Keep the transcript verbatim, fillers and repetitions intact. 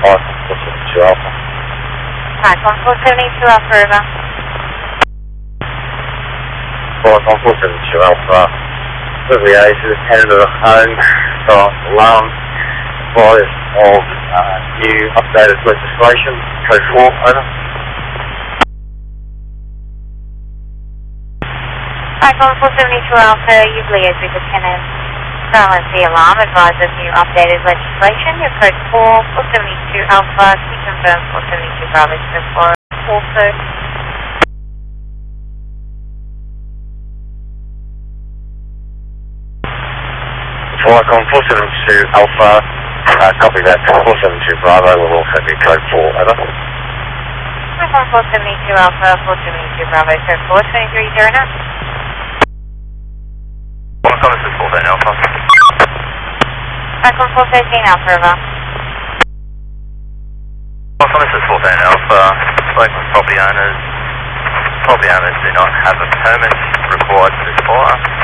Icon four seventy-two Alpha. Icon four seventy-two Alpha, over. Icon four seventy-two Alpha. Delivery A to the tenant of the home, staff alarm, advice of uh, new updated legislation, code four, over. Icon four seventy-two Alpha, you've liaised with the tenant. Silence the alarm, advise of new updated legislation. Your code four, four seventy-two Alpha, can you confirm four seventy-two Bravo to four also? For Icon four seventy-two Alpha, uh, copy that, four seventy-two Bravo will also be code four, over. Icon four seventy-two Alpha, four seventy-two Bravo, code four, twenty-three zero now. Icon, this is fourteen Alpha. Icon four thirteen Alpha, over. Icon, this is fourteen Alpha. Spoken with property owners. Property owners do not have a permit required for this fire.